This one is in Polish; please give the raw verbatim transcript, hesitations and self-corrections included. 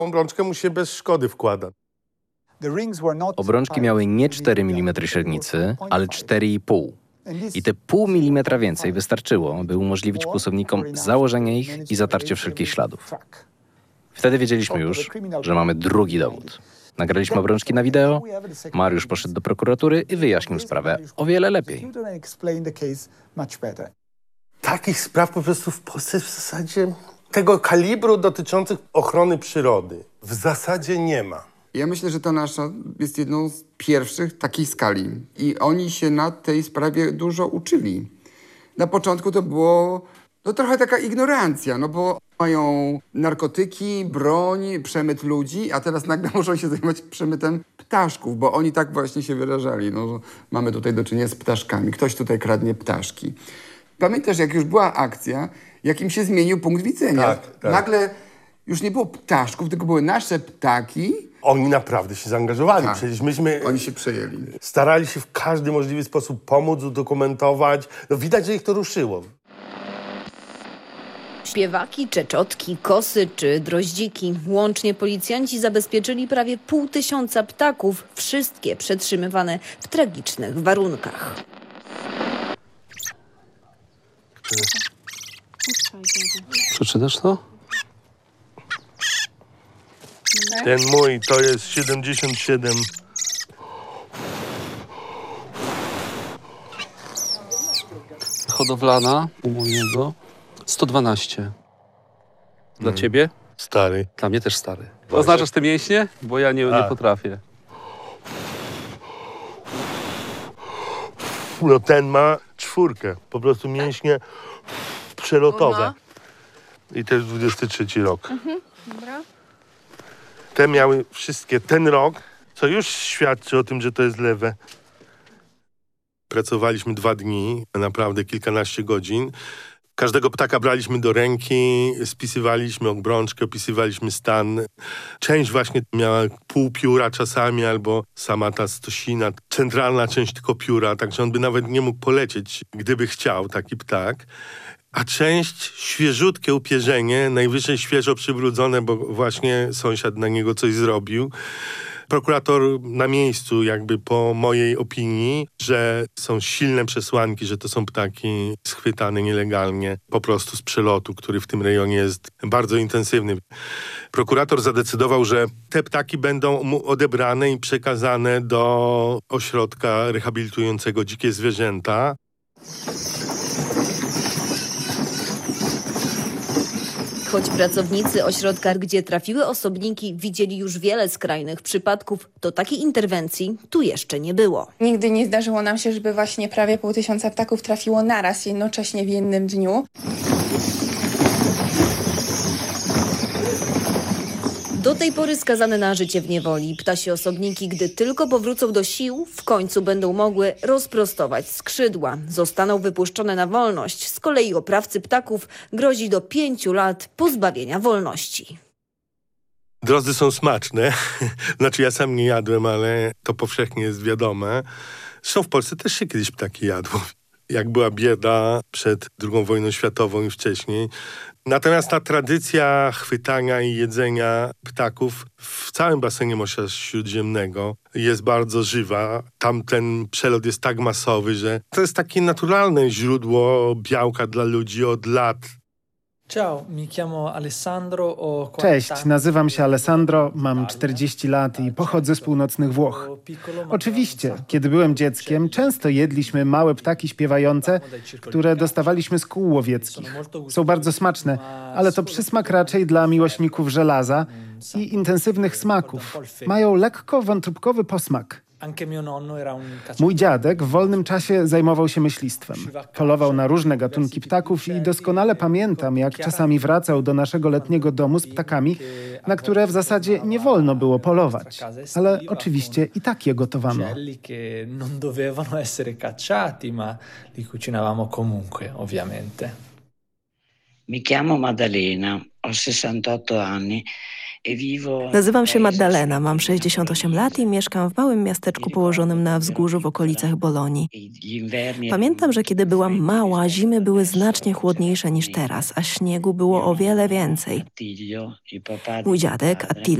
Obrączkę mu się bez szkody wkłada. Obrączki miały nie cztery milimetry średnicy, ale cztery i pół. I te pół milimetra więcej wystarczyło, by umożliwić kłusownikom założenie ich i zatarcie wszelkich śladów. Wtedy wiedzieliśmy już, że mamy drugi dowód. Nagraliśmy obrączki na wideo, Mariusz poszedł do prokuratury i wyjaśnił sprawę o wiele lepiej. Takich spraw po prostu w Polsce w zasadzie tego kalibru dotyczących ochrony przyrody w zasadzie nie ma. Ja myślę, że ta nasza jest jedną z pierwszych takiej skali. I oni się na tej sprawie dużo uczyli. Na początku to było no, trochę taka ignorancja, no bo mają narkotyki, broń, przemyt ludzi, a teraz nagle muszą się zajmować przemytem ptaszków, bo oni tak właśnie się wyrażali. No, mamy tutaj do czynienia z ptaszkami. Ktoś tutaj kradnie ptaszki. Pamiętasz, jak już była akcja, jakim się zmienił punkt widzenia. Tak, tak. Nagle już nie było ptaszków, tylko były nasze ptaki. Oni naprawdę się zaangażowali. Tak. Przecież myśmy Oni się przejęli. starali się w każdy możliwy sposób pomóc, udokumentować. No widać, że ich to ruszyło. Śpiewaki, czeczotki, kosy czy droździki. Łącznie policjanci zabezpieczyli prawie pół tysiąca ptaków, wszystkie przetrzymywane w tragicznych warunkach. Przeczytasz to? Ten mój to jest siedemdziesiąt siedem. Hodowlana u mojego sto dwanaście. Dla Mm. ciebie? Stary. Dla mnie też stary. Oznaczasz te mięśnie? Bo ja nie, nie potrafię. No ten ma czwórkę. Po prostu mięśnie przelotowe. I to jest dwudziesty trzeci rok. Mhm. Dobra. Te miały wszystkie ten rok, co już świadczy o tym, że to jest lewe. Pracowaliśmy dwa dni, naprawdę kilkanaście godzin. Każdego ptaka braliśmy do ręki, spisywaliśmy obrączkę, opisywaliśmy stan. Część właśnie miała pół pióra czasami, albo sama ta stosina, centralna część tylko pióra, także on by nawet nie mógł polecieć, gdyby chciał taki ptak. A część świeżutkie upierzenie, najwyżej świeżo przybrudzone, bo właśnie sąsiad na niego coś zrobił. Prokurator na miejscu, jakby po mojej opinii, że są silne przesłanki, że to są ptaki schwytane nielegalnie, po prostu z przelotu, który w tym rejonie jest bardzo intensywny. Prokurator zadecydował, że te ptaki będą mu odebrane i przekazane do ośrodka rehabilitującego dzikie zwierzęta. Choć pracownicy ośrodka, gdzie trafiły osobniki, widzieli już wiele skrajnych przypadków, to takiej interwencji tu jeszcze nie było. Nigdy nie zdarzyło nam się, żeby właśnie prawie pół tysiąca ptaków trafiło naraz, jednocześnie w jednym dniu. Do tej pory skazane na życie w niewoli. Ptasi osobniki, gdy tylko powrócą do sił, w końcu będą mogły rozprostować skrzydła. Zostaną wypuszczone na wolność. Z kolei oprawcy ptaków grozi do pięciu lat pozbawienia wolności. Drozdy są smaczne. Znaczy ja sam nie jadłem, ale to powszechnie jest wiadome. Zresztą w Polsce też się kiedyś ptaki jadło. Jak była bieda przed drugą wojną światową i wcześniej. Natomiast ta tradycja chwytania i jedzenia ptaków w całym basenie Morza Śródziemnego jest bardzo żywa. Tam ten przelot jest tak masowy, że to jest takie naturalne źródło białka dla ludzi od lat. Cześć, nazywam się Alessandro, mam czterdzieści lat i pochodzę z północnych Włoch. Oczywiście, kiedy byłem dzieckiem, często jedliśmy małe ptaki śpiewające, które dostawaliśmy z kół łowieckich. Są bardzo smaczne, ale to przysmak raczej dla miłośników żelaza i intensywnych smaków. Mają lekko wątróbkowy posmak. Mój dziadek w wolnym czasie zajmował się myślistwem. Polował na różne gatunki ptaków i doskonale pamiętam, jak czasami wracał do naszego letniego domu z ptakami, na które w zasadzie nie wolno było polować. Ale oczywiście i tak je gotowano. Mi chiamo Maddalena, ho sessantotto anni Nazywam się Maddalena, mam sześćdziesiąt osiem lat i mieszkam w małym miasteczku położonym na wzgórzu w okolicach Bolonii. Pamiętam, że kiedy byłam mała, zimy były znacznie chłodniejsze niż teraz, a śniegu było o wiele więcej. Mój dziadek, Attila,